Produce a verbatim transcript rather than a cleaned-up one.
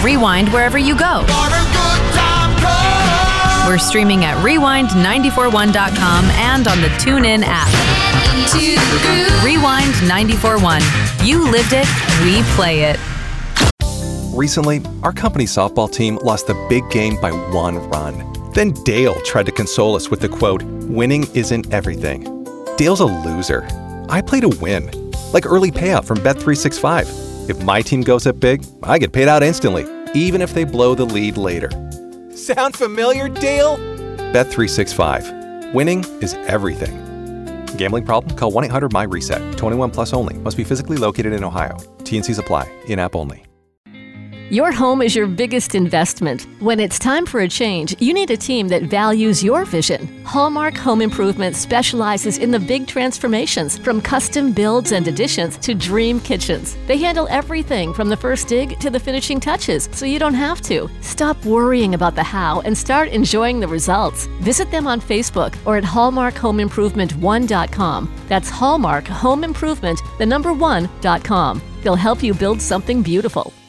Rewind wherever you go. We're streaming at rewind nine four one dot com and on the TuneIn app. Rewind nine four one. You lived it, we play it. Recently, our company softball team lost the big game by one run. Then Dale tried to console us with the quote, "Winning isn't everything." Dale's a loser. I play to win. Like early payout from Bet three sixty-five. If my team goes up big, I get paid out instantly, even if they blow the lead later. Sound familiar, Dale? Bet three sixty-five. Winning is everything. Gambling problem? Call one eight hundred M Y RESET. twenty-one plus only. Must be physically located in Ohio. T and Cs apply. In-app only. Your home is your biggest investment. When it's time for a change, you need a team that values your vision. Hallmark Home Improvement specializes in the big transformations, from custom builds and additions to dream kitchens. They handle everything from the first dig to the finishing touches, so you don't have to. Stop worrying about the how and start enjoying the results. Visit them on Facebook or at hallmark home improvement one dot com. That's Hallmark Home Improvement, the number one dot com. They'll help you build something beautiful.